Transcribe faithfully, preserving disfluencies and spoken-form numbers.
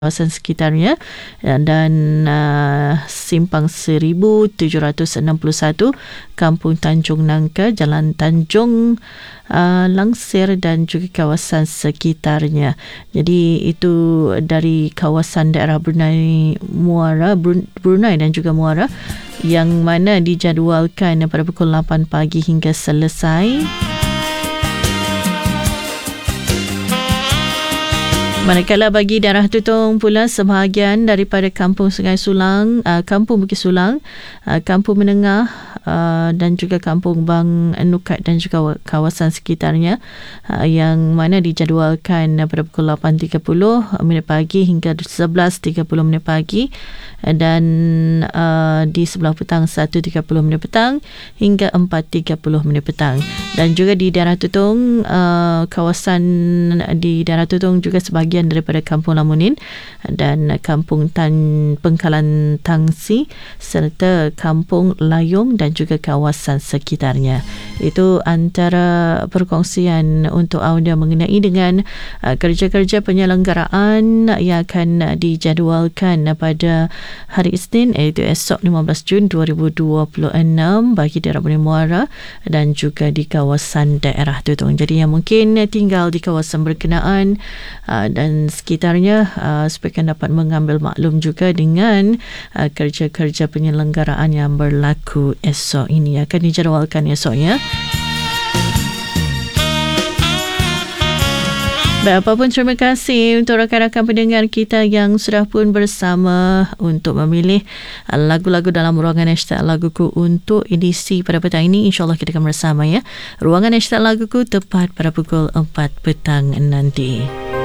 kawasan sekitarnya dan uh, Simpang seribu tujuh ratus enam puluh satu, Kampung Tanjung Nangka, Jalan Tanjung uh, Langsir dan juga kawasan sekitarnya. Jadi itu dari kawasan daerah Brunei Muara, Brunei dan juga Muara yang mana dijadualkan pada pukul lapan pagi hingga selesai. Manakala bagi daerah Tutong pula, sebahagian daripada Kampung Sungai Sulang, uh, Kampung Bukit Sulang, uh, Kampung Menengah uh, dan juga Kampung Bang Nukat dan juga kawasan sekitarnya uh, yang mana dijadualkan pada pukul lapan tiga puluh minit pagi hingga sebelas tiga puluh minit pagi dan uh, di sebelah petang satu tiga puluh minit petang hingga empat tiga puluh minit petang. Dan juga di daerah Tutong, uh, kawasan di daerah Tutong juga sebahagian daripada Kampung Lamunin dan Kampung Tan Pengkalan Tangsi serta Kampung Layong dan juga kawasan sekitarnya. Itu antara perkongsian untuk audio mengenai dengan uh, kerja-kerja penyelenggaraan yang akan dijadualkan pada hari Isnin, iaitu esok lima belas Jun dua ribu dua puluh enam bagi daerah Brunei Muara dan juga di kawasan daerah Tutong. Jadi yang mungkin tinggal di kawasan berkenaan uh, dan sekitarnya uh, supaya dapat mengambil maklum juga dengan uh, kerja-kerja penyelenggaraan yang berlaku esok ini, akan dijadualkan esoknya. Baik, apapun, terima kasih untuk rakan-rakan pendengar kita yang sudah pun bersama untuk memilih lagu-lagu dalam ruangan Hashtag Laguku untuk edisi pada petang ini. InsyaAllah kita akan bersama ya. Ruangan Hashtag Laguku tepat pada pukul empat petang nanti.